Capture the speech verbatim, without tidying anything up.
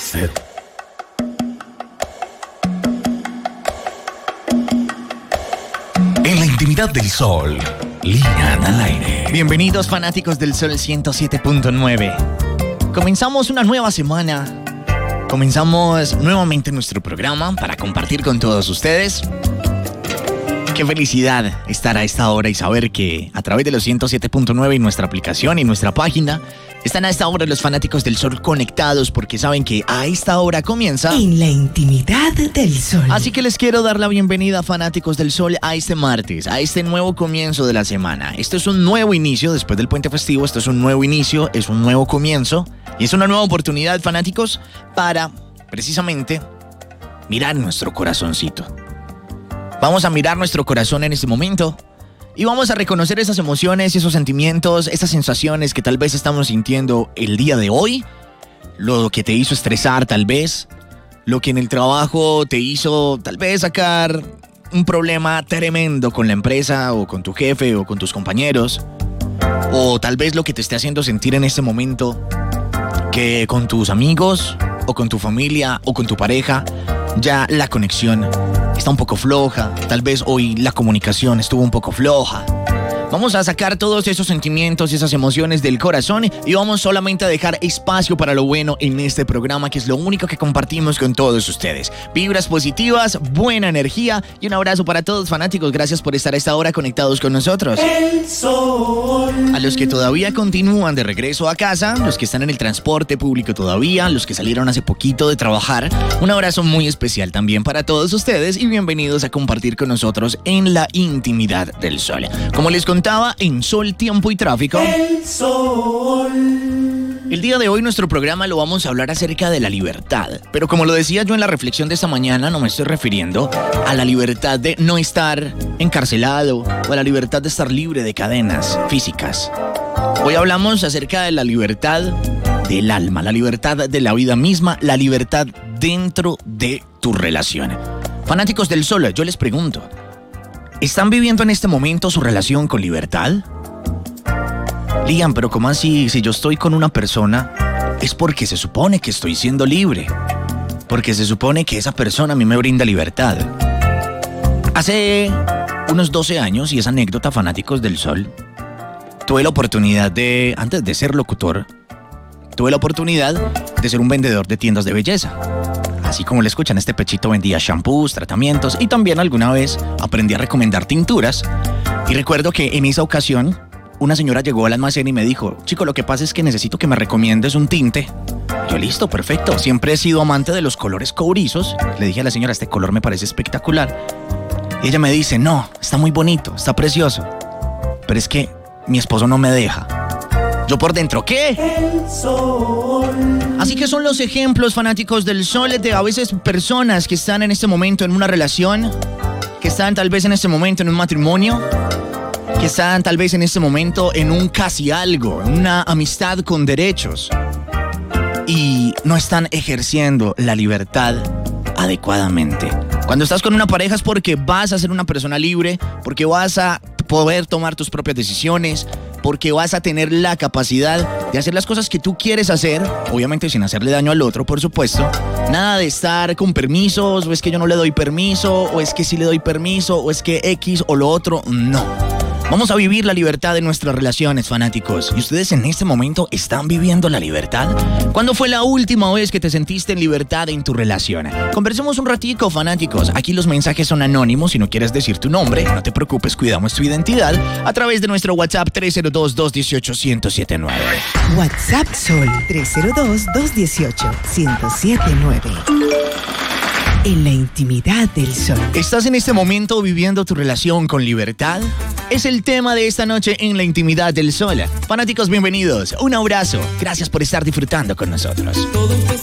usted. En la intimidad del sol, Lian al aire. Bienvenidos fanáticos del Sol ciento siete punto nueve. Comenzamos una nueva semana. Comenzamos nuevamente nuestro programa para compartir con todos ustedes. Qué felicidad estar a esta hora y saber que a través de los ciento siete punto nueve y nuestra aplicación y nuestra página están a esta hora los fanáticos del Sol conectados porque saben que a esta hora comienza En la intimidad del Sol. Así que les quiero dar la bienvenida, fanáticos del Sol, a este martes, a este nuevo comienzo de la semana. Esto es un nuevo inicio después del puente festivo, esto es un nuevo inicio, es un nuevo comienzo y es una nueva oportunidad, fanáticos, para precisamente mirar nuestro corazoncito. Vamos a mirar nuestro corazón en este momento y vamos a reconocer esas emociones, esos sentimientos, esas sensaciones que tal vez estamos sintiendo el día de hoy, lo que te hizo estresar tal vez, lo que en el trabajo te hizo tal vez sacar un problema tremendo con la empresa o con tu jefe o con tus compañeros, o tal vez lo que te esté haciendo sentir en este momento que con tus amigos o con tu familia o con tu pareja ya la conexión está un poco floja, tal vez hoy la comunicación estuvo un poco floja. Vamos a sacar todos esos sentimientos y esas emociones del corazón y vamos solamente a dejar espacio para lo bueno en este programa, que es lo único que compartimos con todos ustedes. Vibras positivas, buena energía y un abrazo para todos, fanáticos. Gracias por estar a esta hora conectados con nosotros. El sol. A los que todavía continúan de regreso a casa, los que están en el transporte público todavía, los que salieron hace poquito de trabajar, un abrazo muy especial también para todos ustedes y bienvenidos a compartir con nosotros en la intimidad del Sol. Como les conté, Estaba en Sol, Tiempo y Tráfico. El sol. El día de hoy nuestro programa lo vamos a hablar acerca de la libertad. Pero como lo decía yo en la reflexión de esta mañana, no me estoy refiriendo a la libertad de no estar encarcelado o a la libertad de estar libre de cadenas físicas. Hoy hablamos acerca de la libertad del alma, la libertad de la vida misma, la libertad dentro de tu relación. Fanáticos del Sol, yo les pregunto, ¿están viviendo en este momento su relación con libertad? Lian, pero ¿cómo así? Si yo estoy con una persona, es porque se supone que estoy siendo libre. Porque se supone que esa persona a mí me brinda libertad. Hace unos doce años, y esa anécdota, fanáticos del Sol, tuve la oportunidad de, antes de ser locutor, tuve la oportunidad de ser un vendedor de tiendas de belleza. Así como le escuchan, este pechito vendía shampoos, tratamientos y también alguna vez aprendí a recomendar tinturas. Y recuerdo que en esa ocasión una señora llegó al almacén y me dijo: chico, lo que pasa es que necesito que me recomiendes un tinte. Yo, listo, perfecto. Siempre he sido amante de los colores cobrizos. Le dije a la señora: este color me parece espectacular. Y ella me dice: no, está muy bonito, está precioso, pero es que mi esposo no me deja. Yo por dentro, ¿qué? El sol. Así que son los ejemplos, fanáticos del Sol, de a veces personas que están en este momento en una relación, que están tal vez en este momento en un matrimonio, que están tal vez en este momento en un casi algo, en una amistad con derechos, y no están ejerciendo la libertad adecuadamente. Cuando estás con una pareja es porque vas a ser una persona libre, porque vas a poder tomar tus propias decisiones, porque vas a tener la capacidad de hacer las cosas que tú quieres hacer, obviamente sin hacerle daño al otro, por supuesto. Nada de estar con permisos, o es que yo no le doy permiso, o es que sí le doy permiso, o es que X o lo otro, no. Vamos a vivir la libertad de nuestras relaciones, fanáticos. ¿Y ustedes en este momento están viviendo la libertad? ¿Cuándo fue la última vez que te sentiste en libertad en tu relación? Conversemos un ratico, fanáticos. Aquí los mensajes son anónimos. Si no quieres decir tu nombre, no te preocupes, cuidamos tu identidad a través de nuestro WhatsApp tres cero dos, dos uno ocho, uno cero siete nueve. WhatsApp Sol tres cero dos, dos uno ocho, uno cero siete nueve. En la intimidad del Sol. ¿Estás en este momento viviendo tu relación con libertad? Es el tema de esta noche en la intimidad del Sol. Fanáticos, bienvenidos. Un abrazo. Gracias por estar disfrutando con nosotros.